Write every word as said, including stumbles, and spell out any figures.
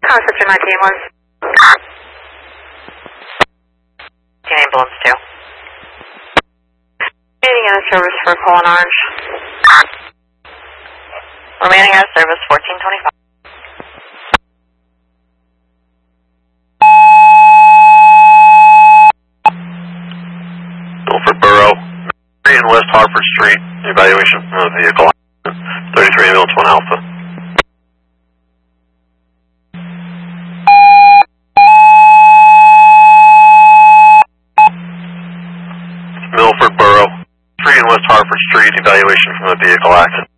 Concept to nineteen one. Ambulance two. Remaining out of service for Colin Orange. Remaining out of service fourteen twenty-five. Milford Borough, Mary and West Hartford Street, evaluation of the vehicle, thirty-three ambulance one Alpha. Milford Borough, three and West Hartford Street, evaluation from the vehicle accident.